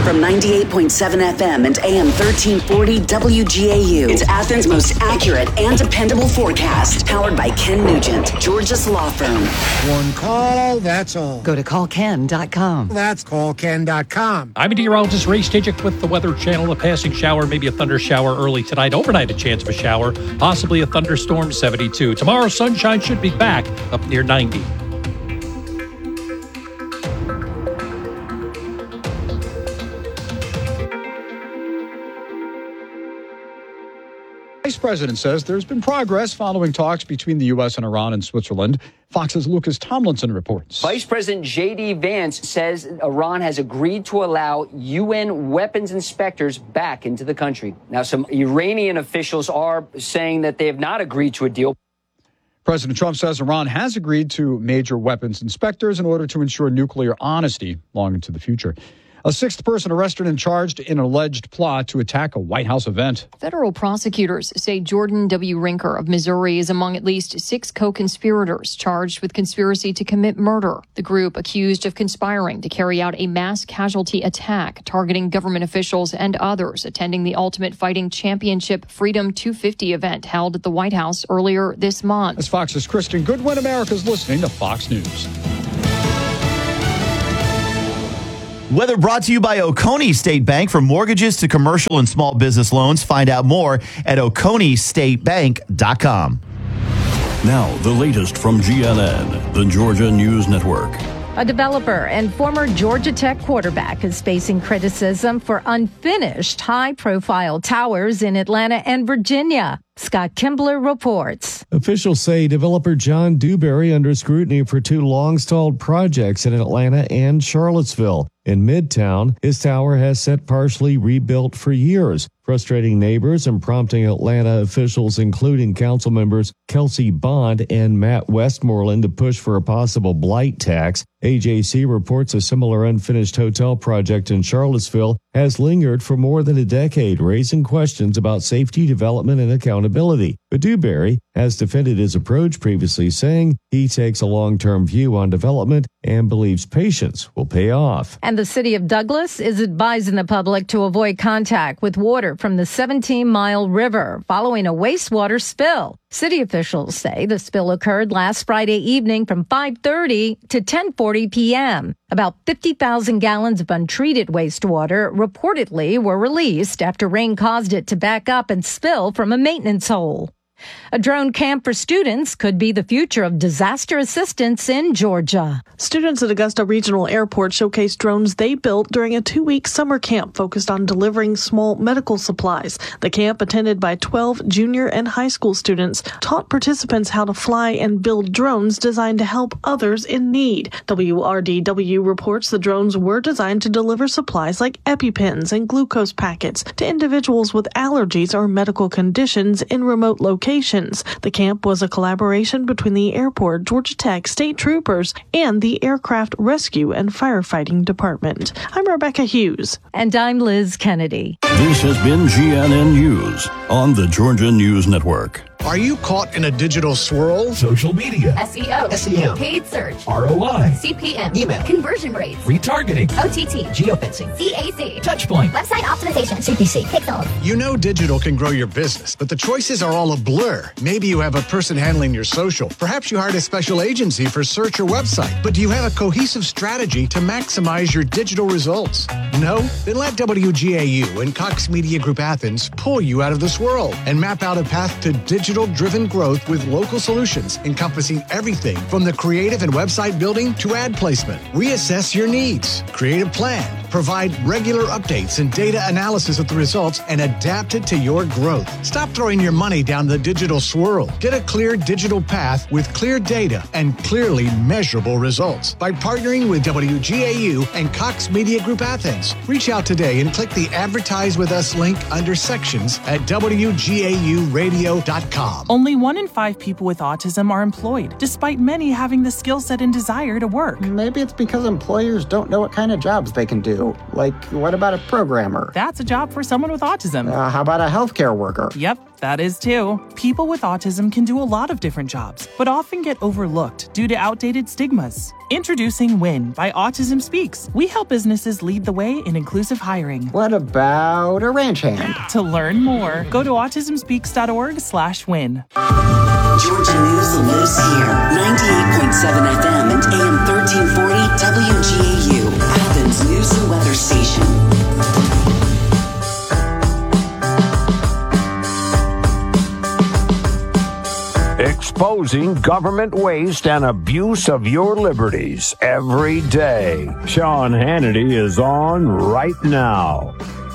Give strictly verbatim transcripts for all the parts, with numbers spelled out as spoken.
From ninety-eight point seven F M and A M thirteen forty W G A U. It's Athens' most accurate and dependable forecast. Powered by Ken Nugent, Georgia's law firm. One call, that's all. Go to call ken dot com. That's call ken dot com. I'm meteorologist Ray Stajic with the Weather Channel. A passing shower, maybe a thunder shower early tonight. Overnight, a chance of a shower, possibly a thunderstorm, seventy-two. Tomorrow, sunshine should be back up near ninety. Vice President says there's been progress following talks between the U S and Iran and Switzerland. Fox's Lucas Tomlinson reports. Vice President J D. Vance says Iran has agreed to allow U N weapons inspectors back into the country. Now, some Iranian officials are saying that they have not agreed to a deal. President Trump says Iran has agreed to major weapons inspectors in order to ensure nuclear honesty long into the future. A sixth person arrested and charged in an alleged plot to attack a White House event. Federal prosecutors say Jordan W. Rinker of Missouri is among at least six co-conspirators charged with conspiracy to commit murder. The group accused of conspiring to carry out a mass casualty attack targeting government officials and others attending the Ultimate Fighting Championship Freedom two fifty event held at the White House earlier this month. As Fox's Kristen Goodwin, America's listening to Fox News. Weather brought to you by Oconee State Bank. For mortgages to commercial and small business loans, find out more at oconee state bank dot com. Now, the latest from G N N, the Georgia News Network. A developer and former Georgia Tech quarterback is facing criticism for unfinished high-profile towers in Atlanta and Virginia. Scott Kimbler reports. Officials say developer John Dewberry under scrutiny for two long-stalled projects in Atlanta and Charlottesville. In Midtown, his tower has sat partially rebuilt for years, frustrating neighbors and prompting Atlanta officials, including council members Kelsey Bond and Matt Westmoreland, to push for a possible blight tax. A J C reports a similar unfinished hotel project in Charlottesville has lingered for more than a decade, raising questions about safety, development, and accountability. But Dewberry has defended his approach, previously saying he takes a long-term view on development and believes patience will pay off. And the city of Douglas is advising the public to avoid contact with water from the seventeen-mile river following a wastewater spill. City officials say the spill occurred last Friday evening from five thirty to ten forty p.m. About fifty thousand gallons of untreated wastewater reportedly were released after rain caused it to back up and spill from a maintenance hole. A drone camp for students could be the future of disaster assistance in Georgia. Students at Augusta Regional Airport showcased drones they built during a two-week summer camp focused on delivering small medical supplies. The camp, attended by twelve junior and high school students, taught participants how to fly and build drones designed to help others in need. W R D W reports the drones were designed to deliver supplies like EpiPens and glucose packets to individuals with allergies or medical conditions in remote locations. The camp was a collaboration between the airport, Georgia Tech, state troopers, and the Aircraft Rescue and Firefighting Department. I'm Rebecca Hughes. And I'm Liz Kennedy. This has been G N N News on the Georgia News Network. Are you caught in a digital swirl? Social media, S E O, S E M, paid search, R O I, C P M, email, conversion rates, retargeting, O T T, geofencing, C A C, Touchpoint, website optimization, C P C, pixels. You know digital can grow your business, but the choices are all a blur. Maybe you have a person handling your social. Perhaps you hired a special agency for search or website. But do you have a cohesive strategy to maximize your digital results? No? Then let W G A U and Cox Media Group Athens pull you out of the swirl and map out a path to digital-driven growth with local solutions encompassing everything from the creative and website building to ad placement. Reassess your needs, create a plan, provide regular updates and data analysis of the results, and adapt it to your growth. Stop throwing your money down the digital swirl. Get a clear digital path with clear data and clearly measurable results by partnering with W G A U and Cox Media Group Athens. Reach out today and click the Advertise with Us link under sections at W G A U radio dot com. Only one in five people with autism are employed, despite many having the skill set and desire to work. Maybe it's because employers don't know what kind of jobs they can do. Like, what about a programmer? That's a job for someone with autism. Uh, how about a healthcare worker? Yep, That is too. People with autism can do a lot of different jobs, but often get overlooked due to outdated stigmas. Introducing WIN by Autism Speaks. We help businesses lead the way in inclusive hiring. What about a ranch hand? To learn more, go to autism speaks dot org slash win. Georgia News lives here. ninety-eight point seven F M and A M thirteen forty W G A U. Athens News and Weather Station. Exposing government waste and abuse of your liberties every day. Sean Hannity is on right now.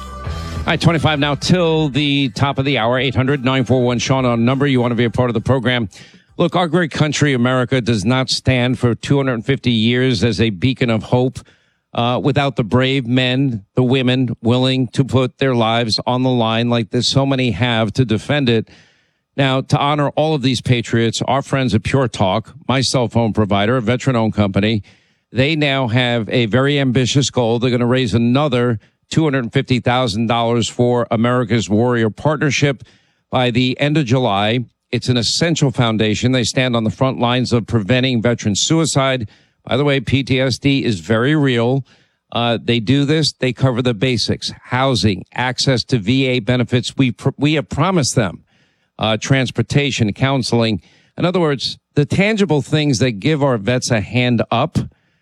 All right, twenty-five now till the top of the hour. eight hundred nine four one Sean on number. You want to be a part of the program. Look, our great country, America, does not stand for two hundred fifty years as a beacon of hope uh, without the brave men, the women willing to put their lives on the line like this. So many have to defend it. Now, to honor all of these patriots, our friends at Pure Talk, my cell phone provider, a veteran-owned company, they now have a very ambitious goal. They're going to raise another two hundred fifty thousand dollars for America's Warrior Partnership by the end of July. It's an essential foundation. They stand on the front lines of preventing veteran suicide. By the way, P T S D is very real. Uh, they do this. They cover the basics: housing, access to V A benefits. We pr- we have promised them uh, transportation, counseling. In other words, the tangible things that give our vets a hand up.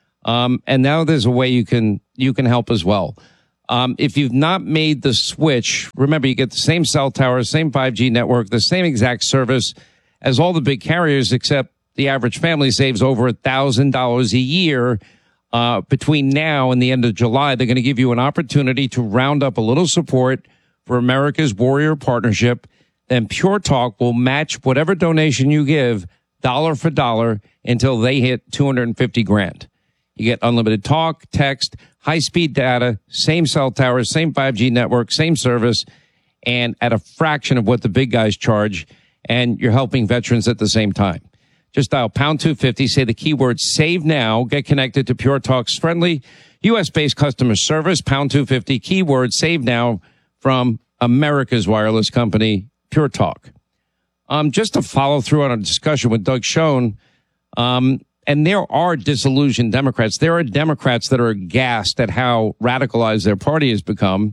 Um, and now there's a way you can you can help as well. Um, if you've not made the switch, remember, you get the same cell tower, same five G network, the same exact service as all the big carriers, except the average family saves over one thousand dollars a year. Uh, between now and the end of July, they're going to give you an opportunity to round up a little support for America's Warrior Partnership. Then Pure Talk will match whatever donation you give dollar for dollar until they hit two hundred fifty grand. You get unlimited talk, text, high-speed data, same cell tower, same five G network, same service, and at a fraction of what the big guys charge, and you're helping veterans at the same time. Just dial pound two fifty, say the keyword save now, get connected to Pure Talk's friendly U S-based customer service, pound two fifty, keyword save now from America's wireless company, Pure Talk. Um, just to follow through on a discussion with Doug Schoen, um, and there are disillusioned Democrats. There are Democrats that are aghast at how radicalized their party has become.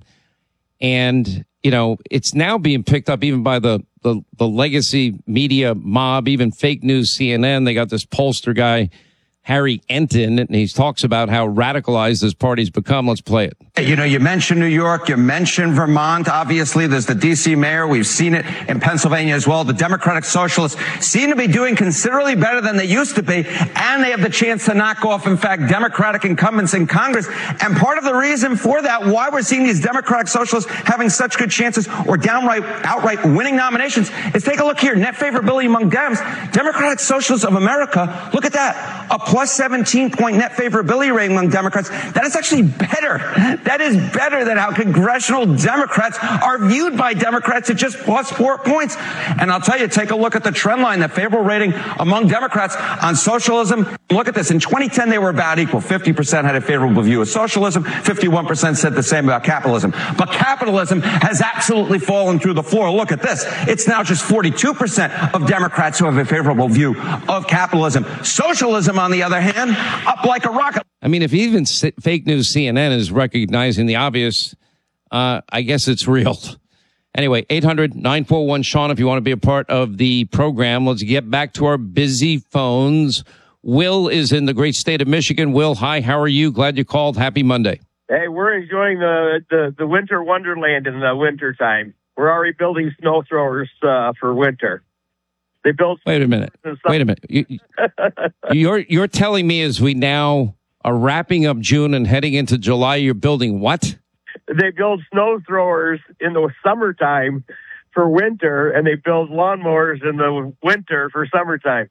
And, you know, it's now being picked up even by the, the, the legacy media mob, even fake news, C N N. They got this pollster guy, Harry Enton, and he talks about how radicalized this party's become. Let's play it. You know, you mentioned New York, you mentioned Vermont. Obviously, there's the D C mayor. We've seen it in Pennsylvania as well. The Democratic Socialists seem to be doing considerably better than they used to be, and they have the chance to knock off, in fact, Democratic incumbents in Congress. And part of the reason for that, why we're seeing these Democratic Socialists having such good chances or downright, outright winning nominations is take a look here. Net favorability among Dems. Democratic Socialists of America, look at that. A plus seventeen point net favorability rating among Democrats. That is actually better. That is better than how congressional Democrats are viewed by Democrats at just plus four points. And I'll tell you, take a look at the trend line, the favorable rating among Democrats on socialism. Look at this. In twenty ten, they were about equal. fifty percent had a favorable view of socialism. fifty-one percent said the same about capitalism. But capitalism has absolutely fallen through the floor. Look at this. It's now just forty-two percent of Democrats who have a favorable view of capitalism. Socialism, on the other hand, up like a rocket. I mean, if even fake news C N N is recognizing the obvious, uh, I guess it's real. Anyway, eight hundred nine four one Sean, if you want to be a part of the program. Let's get back to our busy phones. Will is in the great state of Michigan. Will, hi, how are you? Glad you called. Happy Monday. Hey, we're enjoying the, the, the winter wonderland in the winter time. We're already building snow throwers uh, for winter. They built. Wait a minute. Wait a minute. You, you're you're telling me as we now are wrapping up June and heading into July, you're building what? They build snow throwers in the summertime for winter, and they build lawnmowers in the winter for summertime.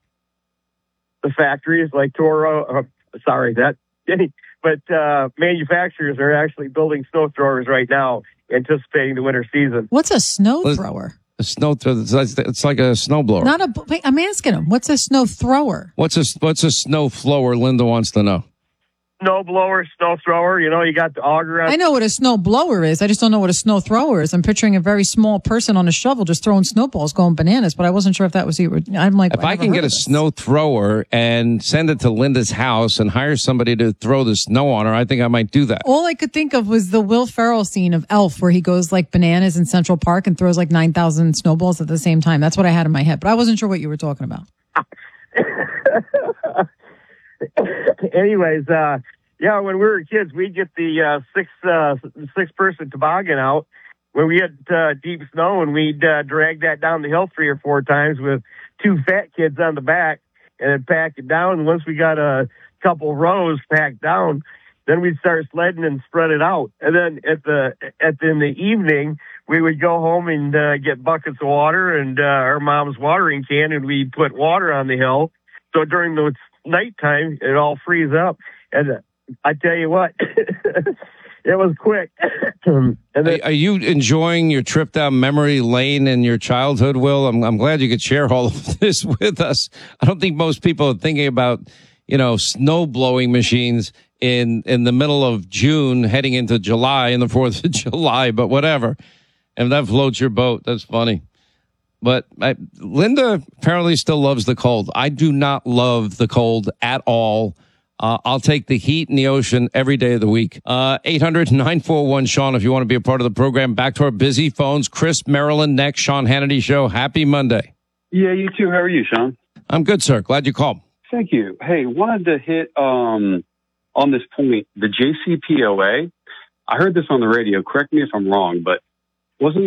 The factories like Toro, uh, sorry, that, but uh, manufacturers are actually building snow throwers right now, anticipating the winter season. What's a snow thrower? A snow thrower. It's like a snowblower. Not a. Wait, I'm asking him. What's a snow thrower? What's a what's a snow flower? Linda wants to know. snow blower, snow thrower. You know, you got the auger on. I know what a snow blower is. I just don't know what a snow thrower is. I'm picturing a very small person on a shovel just throwing snowballs, going bananas. But I wasn't sure if that was you. I'm like, if I, I can get a snow thrower and send it to Linda's house and hire somebody to throw the snow on her, I think I might do that. All I could think of was the Will Ferrell scene of Elf, where he goes like bananas in Central Park and throws like nine thousand snowballs at the same time. That's what I had in my head, but I wasn't sure what you were talking about. Anyways, uh, yeah, when we were kids, we'd get the uh, six uh, six person toboggan out when we had uh, deep snow, and we'd uh, drag that down the hill three or four times with two fat kids on the back, and then pack it down. And once we got a couple rows packed down, then we'd start sledding and spread it out. And then at the at the, in the evening, we would go home and uh, get buckets of water and uh, our mom's watering can, and we'd put water on the hill. So during the nighttime, it all frees up. And uh, I tell you what, it was quick. and then, are, are you enjoying your trip down memory lane in your childhood, Will? I'm, I'm glad you could share all of this with us. I don't think most people are thinking about, you know, snow blowing machines in, in the middle of June heading into July and the fourth of July, but whatever. And that floats your boat. That's funny. But I, Linda apparently still loves the cold. I do not love the cold at all. Uh, I'll take the heat in the ocean every day of the week. Uh, eight hundred nine four one Sean, if you want to be a part of the program. Back to our busy phones. Chris, Maryland, next. Sean Hannity Show. Happy Monday. Yeah, you too. How are you, Sean? I'm good, sir. Glad you called. Thank you. Hey, wanted to hit um, on this point, the J C P O A. I heard this on the radio. Correct me if I'm wrong, but wasn't